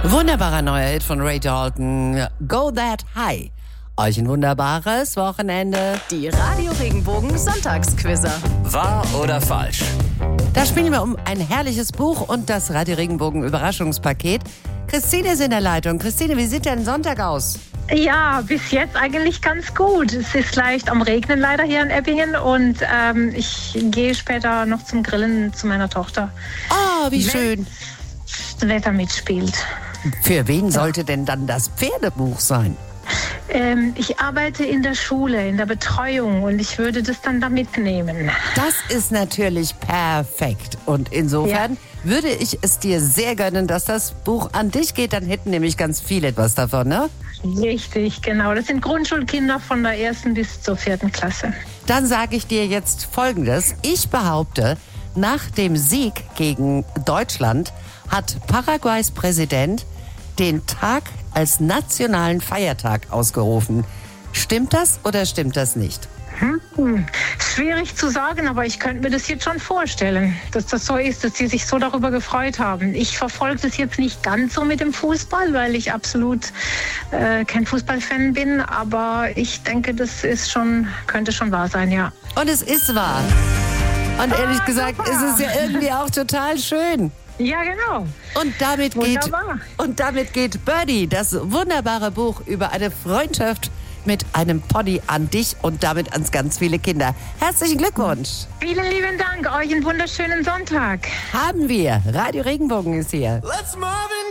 Wunderbarer neuer Hit von Ray Dalton, Go That High. Euch ein wunderbares Wochenende. Die Radio Regenbogen Sonntagsquizzer. Wahr oder falsch? Da spielen wir um ein herrliches Buch und das Radio Regenbogen Überraschungspaket. Christine ist in der Leitung. Christine, wie sieht denn Sonntag aus? Ja, bis jetzt eigentlich ganz gut. Es ist leicht am Regnen leider hier in Eppingen und ich gehe später noch zum Grillen zu meiner Tochter. Oh, wie schön. Das Wetter mitspielt. Für wen sollte denn dann das Pferdebuch sein? Ich arbeite in der Schule, in der Betreuung und ich würde das dann da mitnehmen. Das ist natürlich perfekt. Und insofern würde ich es dir sehr gönnen, dass das Buch an dich geht. Dann hätten nämlich ganz viele etwas davon, ne? Richtig, genau. Das sind Grundschulkinder von der 1. bis zur 4. Klasse. Dann sage ich dir jetzt Folgendes. Ich behaupte, nach dem Sieg gegen Deutschland hat Paraguays Präsident den Tag als nationalen Feiertag ausgerufen. Stimmt das oder stimmt das nicht? Schwierig zu sagen, aber ich könnte mir das jetzt schon vorstellen, dass das so ist, dass sie sich so darüber gefreut haben. Ich verfolge das jetzt nicht ganz so mit dem Fußball, weil ich absolut kein Fußballfan bin, aber ich denke, das ist schon, könnte schon wahr sein, ja. Und es ist wahr. Und ehrlich gesagt super. ist es ja irgendwie auch total schön. Ja, genau. Und Wunderbar. damit geht Birdie, das wunderbare Buch über eine Freundschaft mit einem Pony, an dich und damit an ganz viele Kinder. Herzlichen Glückwunsch. Vielen lieben Dank. Euch einen wunderschönen Sonntag. Haben wir. Radio Regenbogen ist hier. Let's Marvin